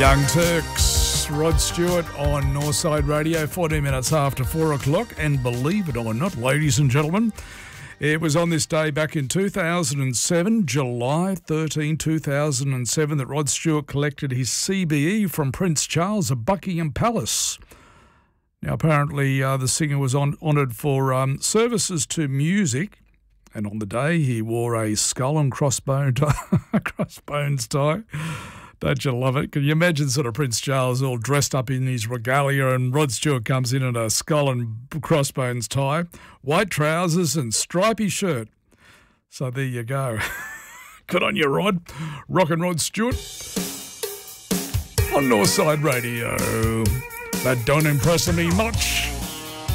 Young Turks, Rod Stewart on Northside Radio, 14 minutes after 4 o'clock. And believe it or not, ladies and gentlemen, it was on this day back in 2007, July 13, 2007, that Rod Stewart collected his CBE from Prince Charles of Buckingham Palace. Now, apparently, the singer was honoured for services to music, and on the day he wore a skull and crossbones tie. Don't you love it? Can you imagine sort of Prince Charles all dressed up in his regalia and Rod Stewart comes in a skull and crossbones tie, white trousers and stripy shirt. So there you go. Good on you, Rod. Rockin' Rod Stewart on Northside Radio. That don't impress me much.